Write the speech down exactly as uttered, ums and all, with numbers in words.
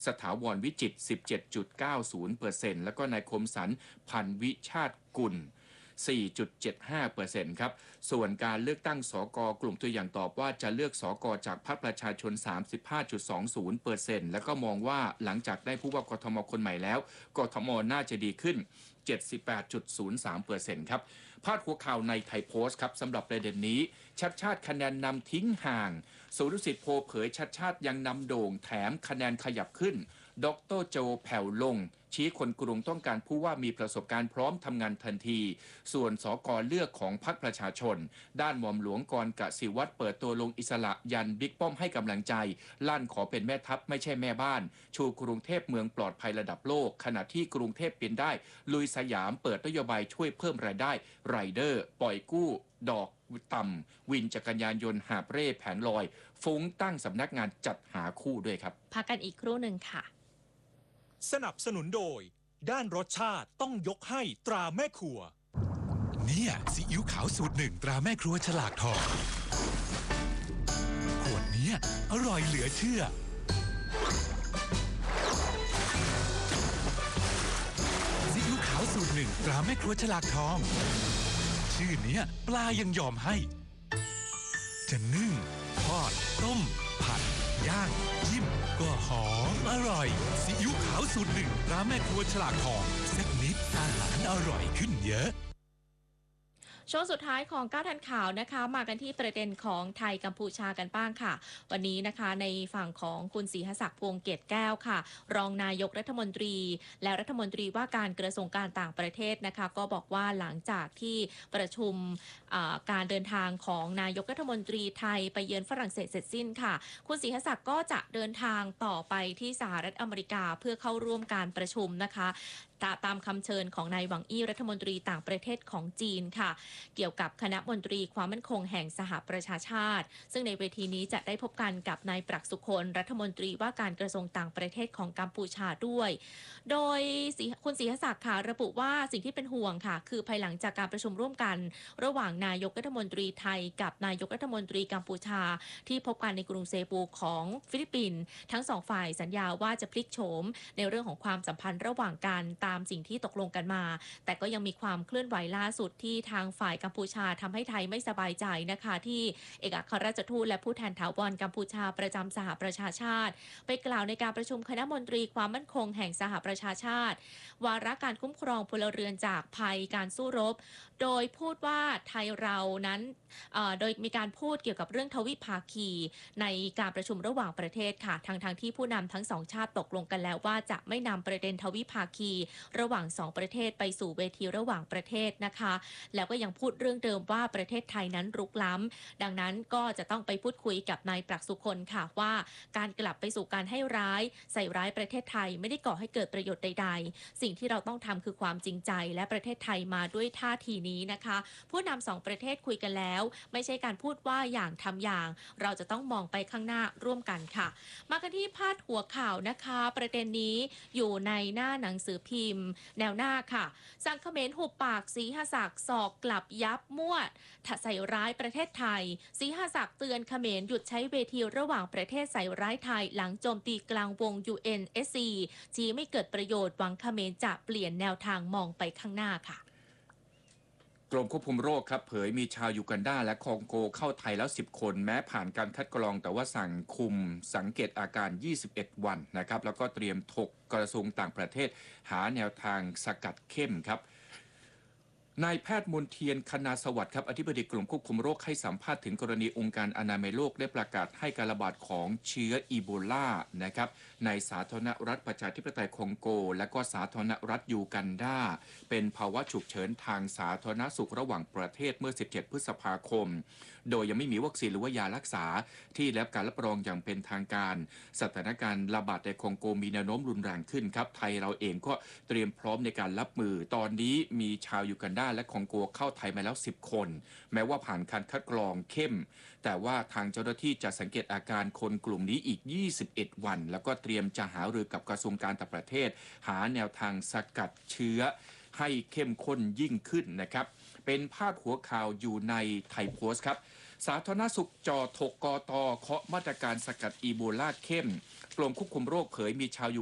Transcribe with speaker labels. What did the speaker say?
Speaker 1: สถาวรวิจิตร สิบเจ็ดจุดเก้าศูนย์เปอร์เซ็นต์ แล้วก็นายคมสันพันวิชาติกุล สี่จุดเจ็ดห้าเปอร์เซ็นต์ ครับ ส่วนการเลือกตั้งสกกลุ่มตัวอย่างตอบว่าจะเลือกสกจากพรรคประชาชน สามสิบห้าจุดสองศูนย์เปอร์เซ็นต์ แล้วก็มองว่าหลังจากได้ผู้ว่ากทมคนใหม่แล้วกทมน่าจะดีขึ้น เจ็ดสิบแปดจุดศูนย์สามเปอร์เซ็นต์ ครับพาดหัวข่าวในไทยโพสต์ครับสำหรับประเด็นนี้ชัดชาติคะแนนนำทิ้งห่างสุรสิทธิ์โพเผยชัดชาติยังนำโด่งแถมคะแนนขยับขึ้นดรโจแผ่วลงชี้คนกรุงต้องการผู้ว่ามีประสบการณ์พร้อมทำงานทันทีส่วนสกเลือกของพรรคประชาชนด้านหม่อมหลวงกรกสิวัตรเปิดตัวลงอิสระยันบิ๊กป้อมให้กำลังใจลั่นขอเป็นแม่ทัพไม่ใช่แม่บ้านชูกรุงเทพเมืองปลอดภัยระดับโลกขณะที่กรุงเทพเป็นได้ลุยสยามเปิดนโยบายช่วยเพิ่มรายได้ไรเดอร์ปล่อยกู้ดอกต่ำวินจักรยานยนต์หาบเร่แผงลอยฟุ้งตั้งสำนักงานจัดหาคู่ด้วยครับ
Speaker 2: พักกันอีกครู่หนึ่งค่ะ
Speaker 3: สนับสนุนโดยด้านรสชาติต้องยกให้ตราแม่ครัวเนี่ยซีอิ๊วขาวสูตรหนึ่งตราแม่ครัวฉลากทองขวดนี้อร่อยเหลือเชื่อซีอิ๊วขาวสูตรหนึ่งตราแม่ครัวฉลากทองชื่อนี้ปลายังยอมให้จะนึ่งทอดต้มผัดย่างจิ้มก็หอมอร่อยซีอิ๊วขาวสูตรหนึ่งตราแม่ครัวฉลากทองเซ็ตนิดอาหารอร่อยขึ้นเยอะ
Speaker 2: ช่วงสุดท้ายของก้าวทันข่าวนะคะมากันที่ประเด็นของไทยกัมพูชากันบ้างค่ะวันนี้นะคะในฝั่งของคุณศรีหศักดิ์พวงเกตแก้วค่ะรองนายกรัฐมนตรีและรัฐมนตรีว่าการกระทรวงการต่างประเทศนะคะก็บอกว่าหลังจากที่ประชุมการเดินทางของนายกรัฐมนตรีไทยไปเยือนฝรั่งเศสเสร็จสิ้นค่ะคุณศรีหศักดิ์ก็จะเดินทางต่อไปที่สหรัฐอเมริกาเพื่อเข้าร่วมการประชุมนะคะตามคำเชิญของนายหวังอี้รัฐมนตรีต่างประเทศของจีนค่ะเกี่ยวกับคณะมนตรีความมั่นคงแห่งสหประชาชาติซึ่งในเวทีนี้จะได้พบกันกับนายปรักษ์สุคนรัฐมนตรีว่าการกระทรวงต่างประเทศของกัมพูชาด้วยโดยคุณศรีหศักดิ์ค่ะระบุว่าสิ่งที่เป็นห่วงค่ะคือภายหลังจากการประชุมร่วมกันระหว่างนายกรัฐมนตรีไทยกับนายกรัฐมนตรีกัมพูชาที่พบกันในกรุงเซปูของฟิลิปปินส์ทั้งสองฝ่ายสัญญาว่าจะพลิกโฉมในเรื่องของความสัมพันธ์ระหว่างกันตามสิ่งที่ตกลงกันมาแต่ก็ยังมีความเคลื่อนไหวล่าสุดที่ทางฝ่ายกัมพูชาทำให้ไทยไม่สบายใจนะคะที่เอกอัครราชทูตและผู้แทนถาวรกัมพูชาประจำสหประชาชาติไปกล่าวในการประชุมคณะมนตรีความมั่นคงแห่งสหประชาชาติวาระการคุ้มครองพลเรือนจากภัยการสู้รบโดยพูดว่าไทยเรานั้นโดยมีการพูดเกี่ยวกับเรื่องทวิภาคีในการประชุมระหว่างประเทศค่ะทางทางที่ผู้นำทั้งสองชาติตกลงกันแล้วว่าจะไม่นำประเด็นทวิภาคีระหว่างสองประเทศไปสู่เวทีระหว่างประเทศนะคะแล้วก็ยังพูดเรื่องเดิมว่าประเทศไทยนั้นรุกล้ำดังนั้นก็จะต้องไปพูดคุยกับนายปรักษ์สุคนค่ะว่าการกลับไปสู่การให้ร้ายใส่ร้ายประเทศไทยไม่ได้ก่อให้เกิดประโยชน์ใดๆสิ่งที่เราต้องทำคือความจริงใจและประเทศไทยมาด้วยท่าทีนี้นะคะผู้นำสองประเทศคุยกันแล้วไม่ใช่การพูดว่าอย่างทำอย่างเราจะต้องมองไปข้างหน้าร่วมกันค่ะมากันที่พาดหัวข่าวนะคะประเด็นนี้อยู่ในหน้าหนังสือพิมพ์แนวหน้าค่ะสั่งเขมรหุบปากศรีหศักดิ์สอกกลับยับมั่วใส่ร้ายประเทศไทยศรีหศักดิ์เตือนเขมรหยุดใช้เวทีระหว่างประเทศใส่ร้ายไทยหลังโจมตีกลางวง ยู เอ็น เอส ซี ชี้ไม่เกิดประโยชน์หวังเขมรจะเปลี่ยนแนวทางมองไปข้างหน้าค่ะ
Speaker 1: กรมควบคุมโรคครับเผยมีชาวยูกันดาและคองโกเข้าไทยแล้วสิบคนแม้ผ่านการคัดกรองแต่ว่าสั่งคุมสังเกตอาการยี่สิบเอ็ดวันนะครับแล้วก็เตรียมถกกระทรวงต่างประเทศหาแนวทางสกัดเข้มครับนายแพทย์มนเทียนคณาสวัสดิ์ครับอธิบดีกรมควบคุมโรคให้สัมภาษณ์ถึงกรณีองค์การอนามัยโลกได้ประกาศให้การระบาดของเชื้ออีโบลานะครับในสาธารณรัฐประชาธิปไตยคองโกและก็สาธารณรัฐยูกันดาเป็นภาวะฉุกเฉินทางสาธารณสุขระหว่างประเทศเมื่อสิบเจ็ดพฤษภาคมโดยยังไม่มีวัคซีนหรือว่ายารักษาที่ได้รับการรับรองอย่างเป็นทางการสถานการณ์ระบาดในคองโกมีแนวโน้มรุนแรงขึ้นครับไทยเราเองก็เตรียมพร้อมในการรับมือตอนนี้มีชาวยูกันดาและคองโกเข้าไทยมาแล้วสิบคนแม้ว่าผ่านการคัดกรองเข้มแต่ว่าทางเจ้าหน้าที่จะสังเกตอาการคนกลุ่มนี้อีกยี่สิบเอ็ดวันแล้วก็เตรียมจะหารือกับกระทรวงการต่างประเทศหาแนวทางสกัดเชื้อให้เข้มข้นยิ่งขึ้นนะครับเป็นพาดหัวข่าวอยู่ในไทยโพสต์ครับสาธารณสุขจอถกกตเคาะมาตรการสกัดอีโบลาเข้มกรมควบคุมโรคเผยมีชาว